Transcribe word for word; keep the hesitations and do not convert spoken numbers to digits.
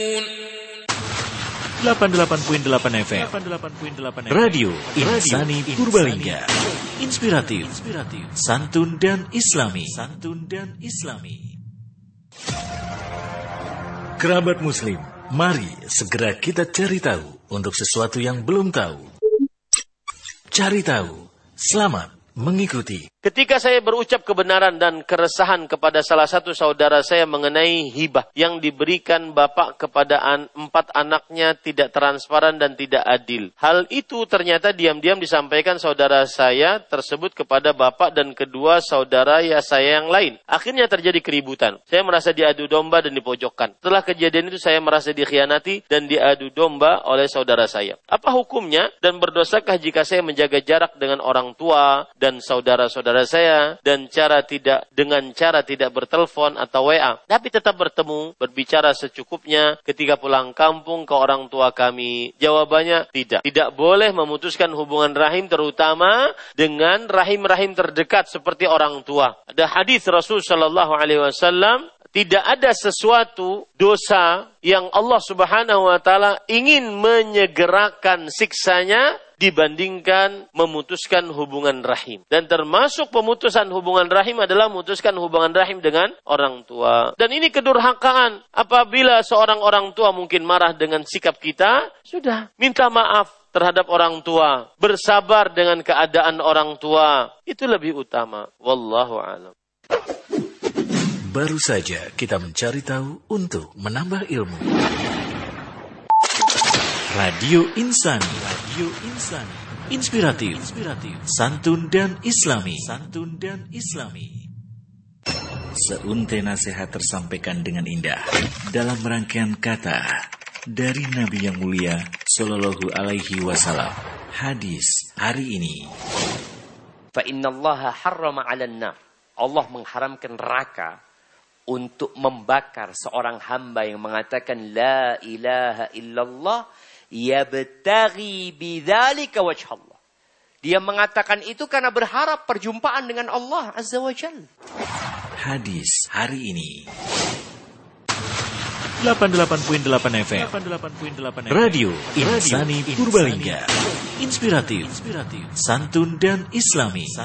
delapan puluh delapan koma delapan F M Radio Insani Purbalingga. Inspiratif, santun dan islami. Santun dan islami. Kerabat muslim, mari segera kita cari tahu untuk sesuatu yang belum tahu. Cari tahu, selamat mengikuti. Ketika saya berucap kebenaran dan keresahan kepada salah satu saudara saya mengenai hibah yang diberikan bapak kepada an- empat anaknya tidak transparan dan tidak adil. Hal itu ternyata diam-diam disampaikan saudara saya tersebut kepada bapak dan kedua saudara ya saya yang lain. Akhirnya terjadi keributan. Saya merasa diadu domba dan dipojokkan. Setelah kejadian itu saya merasa dikhianati dan diadu domba oleh saudara saya. Apa hukumnya dan berdosakah jika saya menjaga jarak dengan orang tua dan saudara-saudara saya dan cara tidak dengan cara tidak bertelepon atau W A, tapi tetap bertemu, berbicara secukupnya ketika pulang kampung ke orang tua kami? Jawabannya tidak. Tidak boleh memutuskan hubungan rahim terutama dengan rahim-rahim terdekat seperti orang tua. Ada hadis Rasul sallallahu alaihi wasallam, tidak ada sesuatu dosa yang Allah Subhanahu wa taala ingin menyegerakan siksanya dibandingkan memutuskan hubungan rahim. Dan termasuk pemutusan hubungan rahim adalah memutuskan hubungan rahim dengan orang tua. Dan ini kedurhakaan. Apabila seorang orang tua mungkin marah dengan sikap kita, sudah, minta maaf terhadap orang tua. Bersabar dengan keadaan orang tua. Itu lebih utama. Wallahu a'lam. Baru saja kita mencari tahu untuk menambah ilmu. Radio Insani, Radio Insani, inspiratif, inspiratif, santun dan islami, santun dan islami. Seuntai nasihat tersampaikan dengan indah dalam rangkaian kata dari Nabi yang mulia Sallallahu Alaihi Wasallam. Hadis hari ini. Fa innallaha harrama 'alan nar. Allah mengharamkan neraka untuk membakar seorang hamba yang mengatakan la ilaha illallah yabtaghi bidzalika wajh Allah. Dia mengatakan itu karena berharap perjumpaan dengan Allah Azza wa Jalla. Hadis hari ini. delapan puluh delapan koma delapan F M Radio Insani Purbalingga. Inspiratif, santun dan islami.